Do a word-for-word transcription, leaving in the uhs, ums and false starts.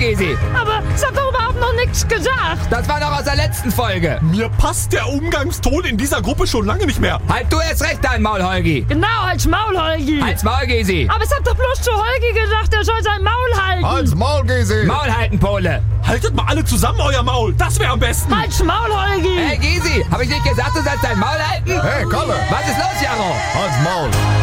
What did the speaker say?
Gesi. Aber ich hab doch überhaupt noch nichts gesagt. Das war doch aus der letzten Folge. Mir passt der Umgangston in dieser Gruppe schon lange nicht mehr. Halt du erst recht dein Maul, Holgi. Genau, als Maul, Holgi. Als Maul, Gesi. Aber ich hab doch bloß zu Holgi gesagt, er soll sein Maul halten. Als Maul, Gesi. Maul halten, Pole. Haltet mal alle zusammen euer Maul. Das wäre am besten. Als Maul, Holgi. Hey, Gesi, hab ich nicht gesagt, du sollst dein Maul halten? Hey, Kalle. Was ist los, Jaro? Als Maul.